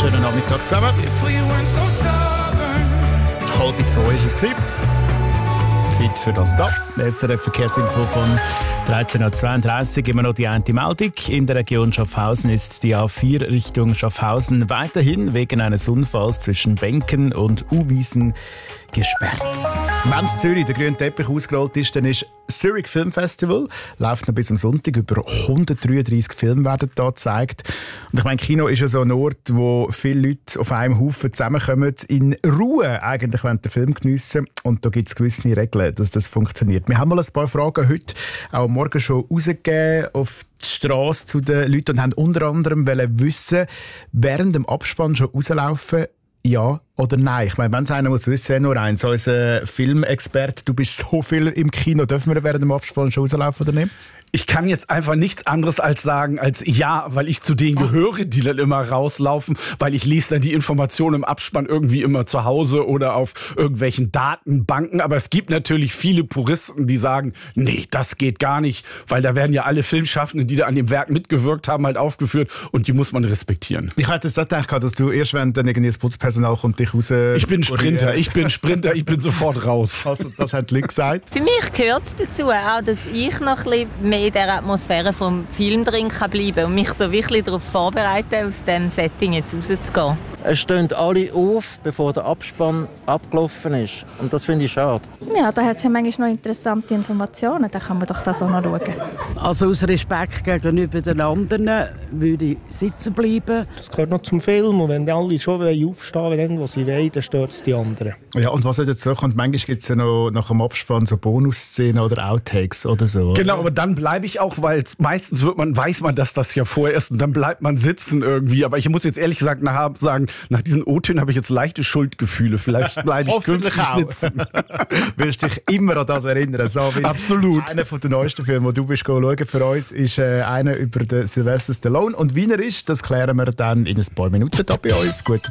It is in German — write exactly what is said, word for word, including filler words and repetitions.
Schönen Nachmittag zusammen. Halb zwei war es. Zeit für das da. S R F Verkehrsinfo von dreizehn Uhr zweiunddreißig. Immer noch die eine Meldung. In der Region Schaffhausen ist die A vier Richtung Schaffhausen weiterhin wegen eines Unfalls zwischen Benken und Uwiesen gesperrt. Wenn in Zürich der grüne Teppich ausgerollt ist, dann ist Zurich Film Festival. Läuft noch bis am Sonntag. Über hundertdreiunddreißig Filme werden da gezeigt. Und ich meine, Kino ist ja so ein Ort, wo viele Leute auf einem Haufen zusammenkommen, in Ruhe eigentlich während der Film geniessen. Und da gibt es gewisse Regeln, dass das funktioniert. Wir haben mal ein paar Fragen heute auch morgen schon rausgegeben auf die Straße zu den Leuten und haben unter anderem wissen, während dem Abspann schon rauslaufen, ja oder nein? Ich meine, wenn es einer muss wissen, nur eins. Als äh, Filmexperte, du bist so viel im Kino. Dürfen wir während dem Abspann schon rauslaufen oder nicht? Ich kann jetzt einfach nichts anderes als sagen, als ja, weil ich zu denen gehöre, die dann immer rauslaufen, weil ich lese dann die Informationen im Abspann irgendwie immer zu Hause oder auf irgendwelchen Datenbanken. Aber es gibt natürlich viele Puristen, die sagen, nee, das geht gar nicht, weil da werden ja alle Filmschaffenden, die da an dem Werk mitgewirkt haben, halt aufgeführt und die muss man respektieren. Ich hatte jetzt gedacht, dass du erst, wenn dann irgendwie das Putzpersonal kommt, dich raus... Ich bin Sprinter, ich bin Sprinter, ich bin sofort raus. Also, das hat die Leute gesagt. Für mich gehört es dazu, auch, dass ich noch ein bisschen mehr in der Atmosphäre vom Film drin kann bleiben und mich so wirklich darauf vorbereiten, aus diesem Setting jetzt rauszugehen. Es stehen alle auf, bevor der Abspann abgelaufen ist. Und das finde ich schade. Ja, da hat es ja manchmal noch interessante Informationen. Da kann man doch das auch noch schauen. Also aus Respekt gegenüber den anderen würde ich sitzen bleiben. Das gehört noch zum Film. Und wenn alle schon aufstehen wollen, wo sie wollen, dann stört es die anderen. Ja, und was dazu kommt, manchmal gibt es ja noch nach dem Abspann so Bonusszenen oder Outtakes oder so. Genau, aber dann bleibe ich auch, weil meistens wird man, weiß man, dass das ja vorher ist und dann bleibt man sitzen irgendwie. Aber ich muss jetzt ehrlich gesagt nach, sagen, nach diesen O-Tönen habe ich jetzt leichte Schuldgefühle. Vielleicht bleibe ich künftig sitzen. Willst dich immer an das erinnern? So, absolut. Einer der neuesten Filme, den du bist schauen für uns, ist äh, einer über den Sylvester Stallone. Und wie er ist, das klären wir dann in ein paar Minuten da bei uns. Guten